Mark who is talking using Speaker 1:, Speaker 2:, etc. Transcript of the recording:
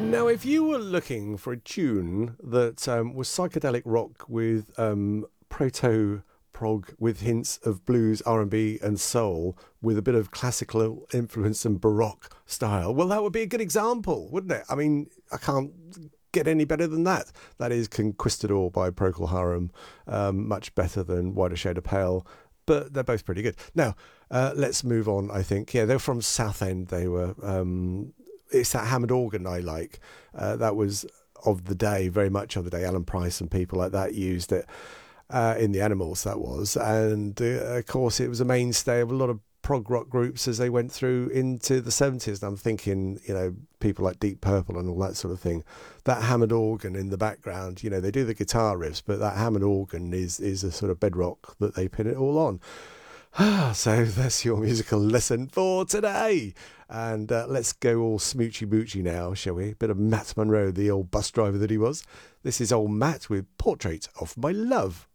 Speaker 1: Now, if you were looking for a tune that was psychedelic rock with proto prog with hints of blues, R&B and soul with a bit of classical influence and baroque style, well, that would be a good example, wouldn't it? I mean, I can't get any better than that. That is Conquistador by Procol Harum, much better than Whiter Shade of Pale, but they're both pretty good. Now, let's move on, I think. Yeah, they're from Southend. They were... it's that Hammond organ I like. That was of the day, very much of the day. Alan Price and people like that used it in the Animals, that was. And of course, it was a mainstay of a lot of prog rock groups as they went through into the 70s. And I'm thinking, you know, people like Deep Purple and all that sort of thing. That Hammond organ in the background, you know, they do the guitar riffs, but that Hammond organ is a sort of bedrock that they pin it all on. So that's your musical lesson for today. And let's go all smoochy boochy now, shall we? Bit of Matt Monro, the old bus driver that he was. This is old Matt with Portrait of My Love.